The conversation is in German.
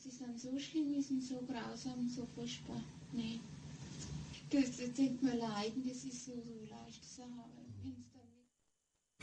das dann so schlimm ist und so grausam und so furchtbar. Nee. Das denkt man leiden, das ist so leicht, Sache, aber